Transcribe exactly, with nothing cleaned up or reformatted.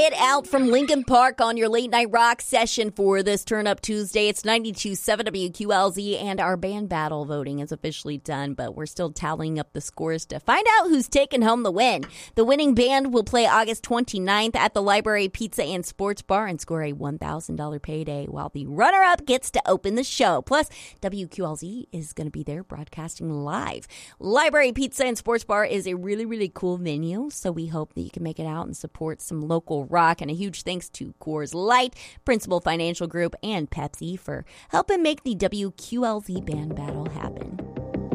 Get Out from Linkin Park on your late night rock session for this Turn Up Tuesday. It's ninety-two point seven W Q L Z, and our band battle voting is officially done, but we're still tallying up the scores to find out who's taking home the win. The winning band will play August twenty-ninth at the Library Pizza and Sports Bar and score a one thousand dollars payday, while the runner-up gets to open the show. Plus, W Q L Z is going to be there broadcasting live. Library Pizza and Sports Bar is a really, really cool venue, so we hope that you can make it out and support some local rock. And a huge thanks to Coors Light, Principal Financial Group, and Pepsi for helping make the W Q L Z band battle happen.